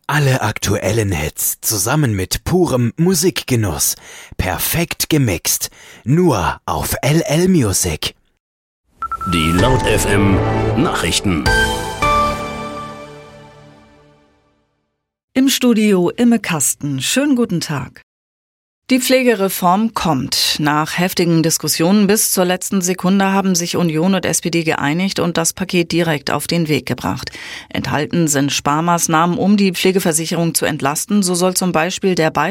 Alle aktuellen Hits zusammen mit purem Musikgenuss. Perfekt gemixt. Nur auf LL Music. Die Laut FM Nachrichten. Im Studio Imme Kasten. Schönen guten Tag. Die Pflegereform kommt. Nach heftigen Diskussionen bis zur letzten Sekunde haben sich Union und SPD geeinigt und das Paket direkt auf den Weg gebracht. Enthalten sind Sparmaßnahmen, um die Pflegeversicherung zu entlasten. So soll zum Beispiel der